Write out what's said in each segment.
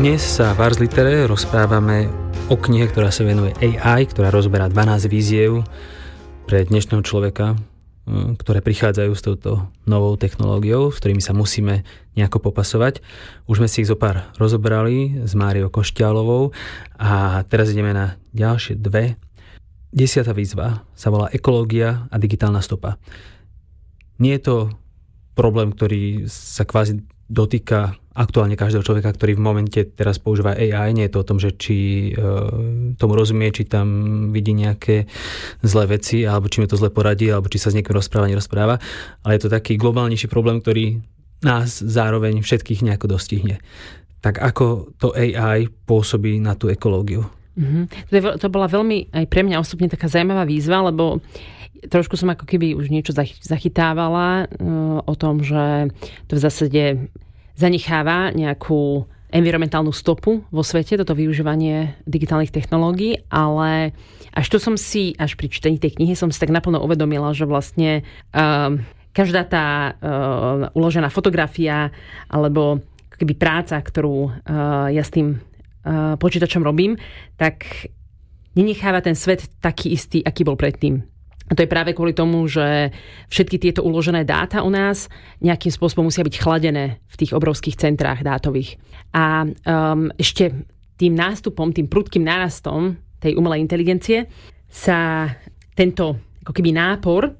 Dnes sa v Ars Litere rozprávame o knihe, ktorá sa venuje AI, ktorá rozberá 12 víziev pre dnešného človeka, ktoré prichádzajú s touto novou technológiou, s ktorými sa musíme nejako popasovať. Už sme si ich zopár rozobrali s Máriou Košťálovou a teraz ideme na ďalšie dve. 10. výzva sa volá Ekológia a digitálna stopa. Nie je to problém, ktorý sa kvázi dotýka aktuálne každého človeka, ktorý v momente teraz používa AI. Nie je to o tom, že či tomu rozumie, či tam vidí nejaké zlé veci, alebo či mi to zle poradí, alebo či sa s niekým nerozpráva. Ale je to taký globálnejší problém, ktorý nás zároveň všetkých nejako dostihne. Tak ako to AI pôsobí na tú ekológiu? To bola veľmi aj pre mňa osobne taká zaujímavá výzva, lebo trošku som ako keby už niečo zachytávala o tom, že to v zásade zanecháva nejakú environmentálnu stopu vo svete, toto využívanie digitálnych technológií, ale až pri čítaní tej knihy som si tak naplno uvedomila, že vlastne každá tá uložená fotografia alebo keby práca, ktorú ja s tým počítačom robím, tak nenecháva ten svet taký istý, aký bol predtým. A to je práve kvôli tomu, že všetky tieto uložené dáta u nás nejakým spôsobom musia byť chladené v tých obrovských centrách dátových. A ešte tým prudkým nárastom tej umelej inteligencie sa tento ako keby nápor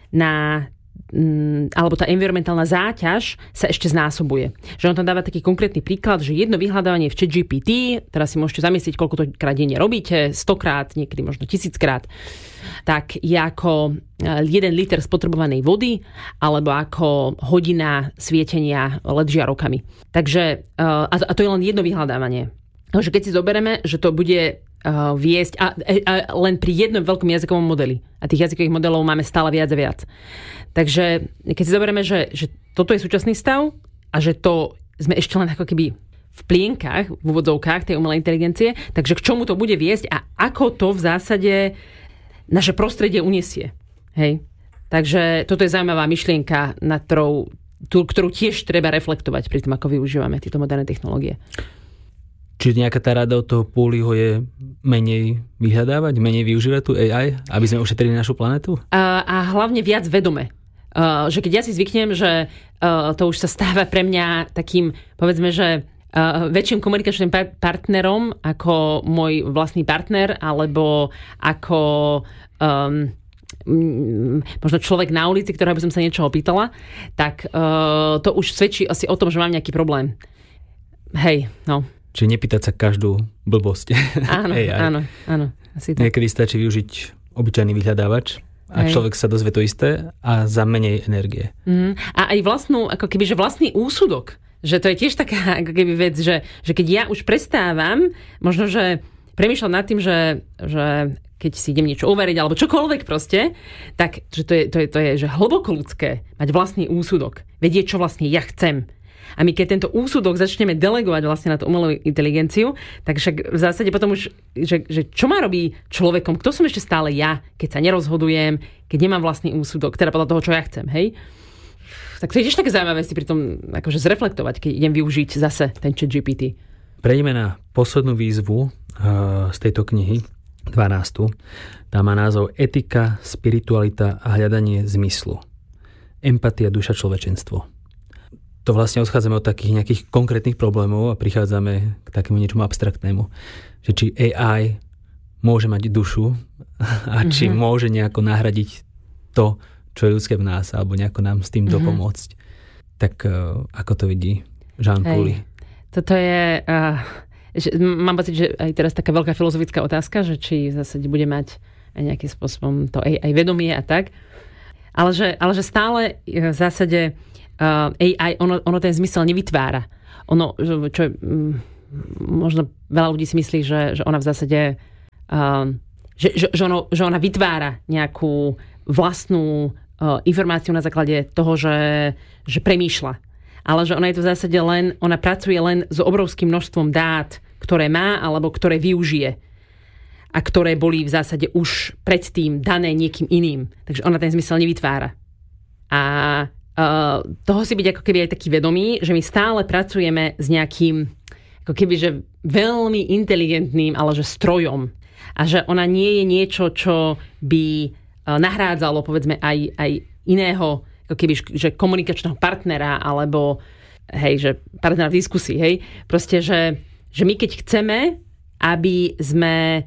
alebo tá environmentálna záťaž sa ešte znásobuje. Že on tam dáva taký konkrétny príklad, že jedno vyhľadávanie v ChatGPT, teraz si môžete zamyslieť, koľko to krát denne robíte, 100-krát, niekedy možno 1000-krát, tak je ako 1 liter spotrebovanej vody, alebo ako hodina svietenia LED žiarokami. Takže, a to je len jedno vyhľadávanie. Takže keď si zoberieme, že to bude viesť a len pri jednom veľkom jazykovom modeli. A tých jazykových modelov máme stále viac a viac. Takže keď si zoberieme, že toto je súčasný stav a že to sme ešte len ako keby v plienkach, v úvodzovkách tej umelej inteligencie, takže k čomu to bude viesť a ako to v zásade naše prostredie uniesie. Hej? Takže toto je zaujímavá myšlienka, ktorú tiež treba reflektovať pri tom, ako využívame tieto moderné technológie. Čiže nejaká tá rada od toho Pauliho je menej vyhľadávať, menej využívať tú AI, aby sme ušetrili našu planetu? A hlavne viac vedome. Že keď ja si zvyknem, že to už sa stáva pre mňa takým, povedzme, že väčším komunikačným partnerom ako môj vlastný partner, alebo ako možno človek na ulici, ktorého by som sa niečo opýtala, tak to už svedčí asi o tom, že mám nejaký problém. Hej, no. Čiže nepýtať sa každú blbosť. Áno, áno. Asi tak. Niekedy stačí využiť obyčajný vyhľadávač a človek sa dozvie to isté a za menej energie. A aj vlastný úsudok. Že to je tiež taká ako keby vec, že keď ja už prestávam, možno, že premýšľam nad tým, že keď si idem niečo overiť alebo čokoľvek proste, tak že to je že hlboko ľudské mať vlastný úsudok. Vedieť, čo vlastne ja chcem. A my keď tento úsudok začneme delegovať vlastne na tú umelú inteligenciu, tak však v zásade potom už, že čo má robí človekom, kto som ešte stále ja, keď sa nerozhodujem, keď nemám vlastný úsudok, teda podľa toho, čo ja chcem, hej? Tak to je tiež také zaujímavé si pri tom akože zreflektovať, keď idem využiť zase ten ChatGPT. Prejdeme na poslednú výzvu z tejto knihy, 12. Tá má názov Etika, spiritualita a hľadanie zmyslu. Empatia, duša, človečenstvo. To vlastne odchádzame od takých nejakých konkrétnych problémov a prichádzame k takému niečomu abstraktnému. Že či AI môže mať dušu a či môže nejako nahradiť to, čo je ľudské v nás, alebo nejako nám s tým dopomôcť. Tak ako to vidí Jean Pauli? Toto je... mám pocit, že aj teraz taká veľká filozofická otázka, že či v zásade bude mať aj nejakým spôsobom to aj vedomie a tak. Ale že stále v zásade AI, ono ten zmysel nevytvára. Ono, čo možno veľa ľudí si myslí, že ona v zásade že ona vytvára nejakú vlastnú informáciu na základe toho, že premýšľa. Ale že ona je to v zásade ona pracuje len s obrovským množstvom dát, ktoré má alebo ktoré využije. A ktoré boli v zásade už predtým dané niekým iným. Takže ona ten zmysel nevytvára. A toho si byť ako keby aj taký vedomý, že my stále pracujeme s nejakým ako keby, že veľmi inteligentným, ale že strojom. A že ona nie je niečo, čo by nahrádzalo, povedzme, aj iného, ako keby, že komunikačného partnera, alebo hej, že partnera v diskusii, hej. Proste, že my keď chceme, aby sme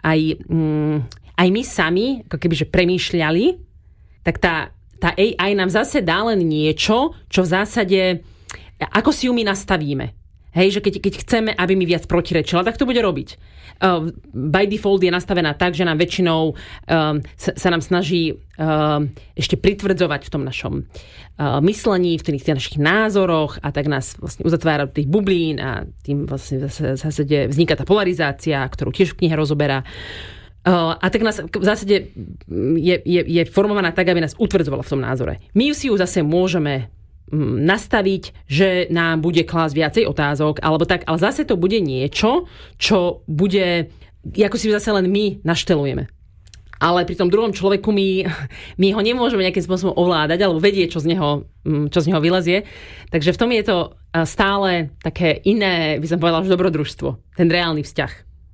aj my sami, ako keby, že premýšľali, tak tá AI nám zase dá len niečo, čo v zásade, ako si ju my nastavíme. Hej, že keď chceme, aby mi viac protirečila, tak to bude robiť. By default je nastavená tak, že nám väčšinou sa nám snaží ešte pritvrdzovať v tom našom myslení, v tých našich názoroch a tak nás vlastne uzatvára do tých bublín a tým vlastne zase vzniká tá polarizácia, ktorú tiež v knihe rozoberá. A tak nás v zásade je formovaná tak, aby nás utvrdzovala v tom názore. My si ju zase môžeme nastaviť, že nám bude klásť viacej otázok, alebo tak, ale zase to bude niečo, čo bude, ako si zase len my naštelujeme. Ale pri tom druhom človeku my ho nemôžeme nejakým spôsobom ovládať, alebo vedieť, čo z neho vylezie. Takže v tom je to stále také iné, by som povedala, že dobrodružstvo. Ten reálny vzťah.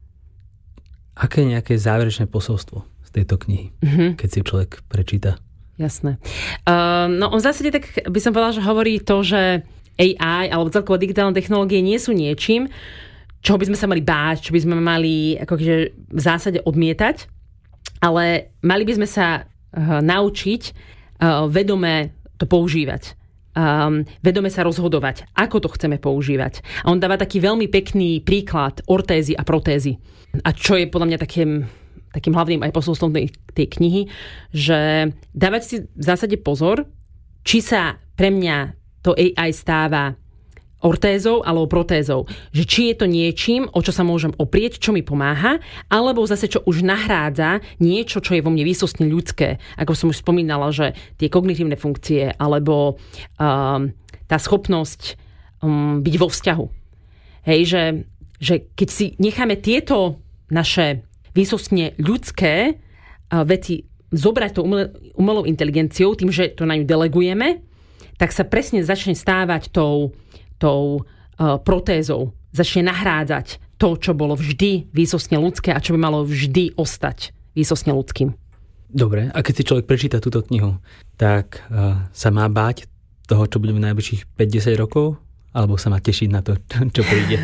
Aké je nejaké záverečné posolstvo z tejto knihy, keď si človek prečíta? Jasné. No on v zásade tak by som povedala, že hovorí to, že AI alebo celkovo digitálne technológie nie sú niečím, čo by sme sa mali báť, čo by sme mali akože v zásade odmietať, ale mali by sme sa naučiť vedome to používať. Vedome sa rozhodovať, ako to chceme používať. A on dáva taký veľmi pekný príklad ortézy a protézy. A čo je podľa mňa takým hlavným aj posolstvom tej knihy, že dávať si v zásade pozor, či sa pre mňa to AI stáva ortézou alebo protézou. Že či je to niečím, o čo sa môžem oprieť, čo mi pomáha, alebo zase čo už nahrádza niečo, čo je vo mne výsostne ľudské. Ako som už spomínala, že tie kognitívne funkcie alebo tá schopnosť byť vo vzťahu. Hej, že keď si necháme tieto naše výsostne ľudské veci zobrať tou umelou inteligenciou, tým, že to na ňu delegujeme, tak sa presne začne stávať tou protézou. Začne nahrádzať to, čo bolo vždy výsostne ľudské a čo by malo vždy ostať výsostne ľudským. Dobre, a keď si človek prečíta túto knihu, tak sa má báť toho, čo bude v najbližších 5-10 rokov? Alebo sa má tešiť na to, čo príde?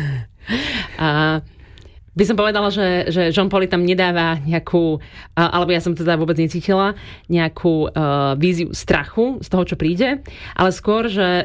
By som povedala, že Jean Paul tam nedáva nejakú, alebo ja som teda vôbec necítila, nejakú víziu strachu z toho, čo príde, ale skôr, že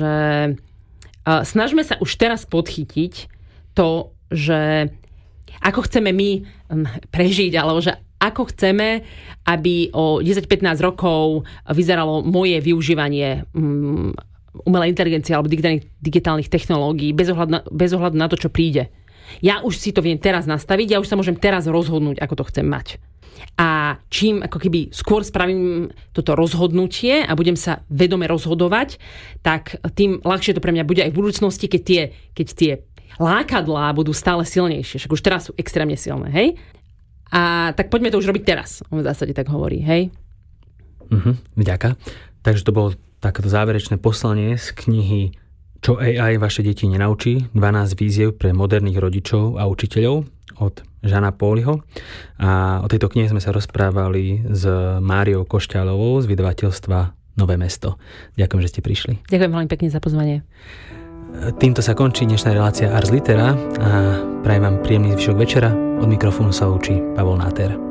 snažme sa už teraz podchytiť to, že ako chceme my prežiť, alebo že ako chceme, aby o 10-15 rokov vyzeralo moje využívanie umelej inteligencie alebo digitálnych technológií bez ohľadu na to, čo príde. Ja už si to viem teraz nastaviť, ja už sa môžem teraz rozhodnúť, ako to chcem mať. A čím ako keby skôr spravím toto rozhodnutie a budem sa vedome rozhodovať, tak tým ľahšie to pre mňa bude aj v budúcnosti, keď tie lákadlá budú stále silnejšie. Však už teraz sú extrémne silné, hej? A tak poďme to už robiť teraz. On v zásade tak hovorí, hej? Vďaka. Takže to bolo takéto záverečné poslanie z knihy Čo AI vaše deti nenaučí? 12 víziev pre moderných rodičov a učiteľov od Jeana Paulyho. A o tejto knihe sme sa rozprávali s Máriou Košťalovou z vydavateľstva Nové mesto. Ďakujem, že ste prišli. Ďakujem veľmi pekne za pozvanie. Týmto sa končí dnešná relácia Ars Litera a prajem vám príjemný zvyšok večera. Od mikrofónu sa učí Pavol Náter.